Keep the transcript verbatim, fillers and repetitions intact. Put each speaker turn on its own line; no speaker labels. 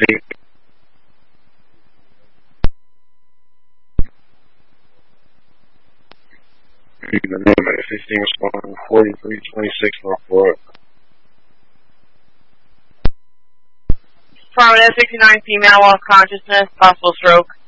fifteen responding forty-three twenty-six North Florida.
Affirmative, fifty-nine female, lost consciousness, possible stroke.